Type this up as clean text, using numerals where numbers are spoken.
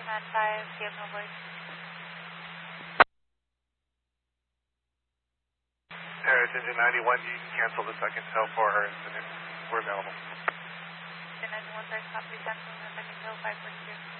and 5, give no voice. Harris, engine 91, you can cancel the second tail for her incident. We're available. Engine 91, 3, copy, cancel the second tail, 542.